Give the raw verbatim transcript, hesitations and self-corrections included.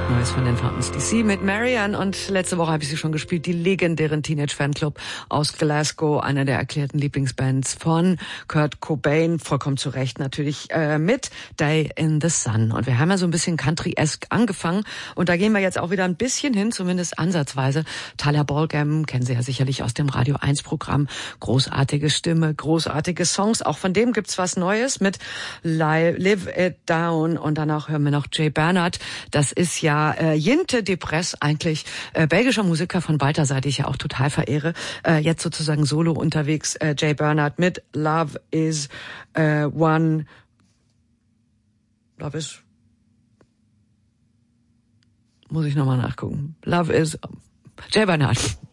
Neues von den Fountains D C mit Marianne, und letzte Woche habe ich sie schon gespielt, die legendären Teenage Fanclub aus Glasgow, einer der erklärten Lieblingsbands von Kurt Cobain, vollkommen zu Recht natürlich, äh, mit Day in the Sun. Und wir haben ja so ein bisschen Country-esque angefangen, und da gehen wir jetzt auch wieder ein bisschen hin, zumindest ansatzweise. Tyler Balgam kennen Sie ja sicherlich aus dem Radio eins Programm, großartige Stimme, großartige Songs, auch von dem gibt's was Neues mit Live It Down, und danach hören wir noch Jay Bernard. Das ist ja äh, Jinte Depress, eigentlich äh, belgischer Musiker von Balthasar, die ich ja auch total verehre. Äh, jetzt sozusagen solo unterwegs, äh, Jay Bernard mit Love is äh, One. Love is... Muss ich nochmal nachgucken. Love is... Jay Bernard.